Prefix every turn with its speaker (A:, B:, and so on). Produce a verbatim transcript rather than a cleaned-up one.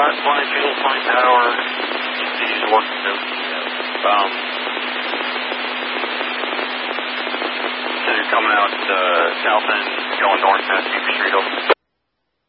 A: five twenty, fuel twenty power. These working too. Um, so you're coming out uh, south end, going north past Beaver Street. Over.